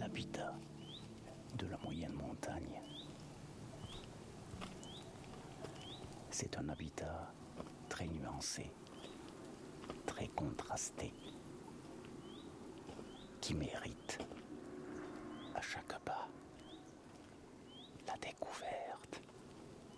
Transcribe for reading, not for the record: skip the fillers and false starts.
habitat de la moyenne montagne. C'est un habitat très nuancé, très contrasté, qui mérite